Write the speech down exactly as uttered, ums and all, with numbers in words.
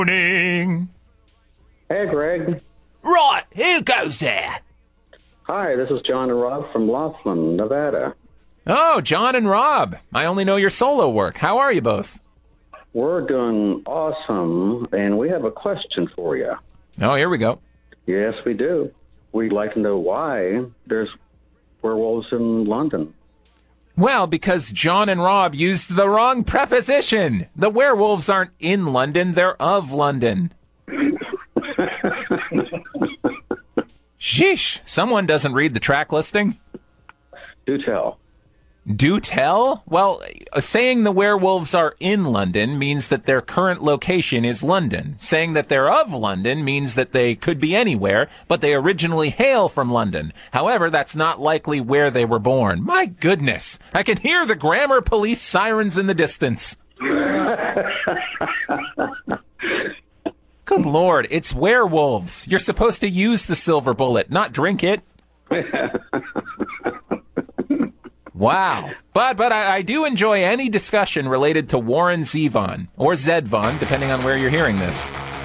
Morning. Hey, Greg. Right, who goes there? Hi, this is John and Rob from Laughlin, Nevada. Oh, John and Rob. I only know your solo work. How are you both? We're doing awesome, and we have a question for you. Oh, here we go. Yes, we do. We'd like to know why there's werewolves in London. Well, because John and Rob used the wrong preposition. The werewolves aren't in London, they're of London. Sheesh, someone doesn't read the track listing? Do tell. Do tell? Well, saying the werewolves are in London means that their current location is London. Saying that they're of London means that they could be anywhere, but they originally hail from London. However, that's not likely where they were born. My goodness, I can hear the grammar police sirens in the distance. Good Lord, it's werewolves. You're supposed to use the silver bullet, not drink it. Wow. But but I, I do enjoy any discussion related to Warren Zevon, or Zedvon, depending on where you're hearing this.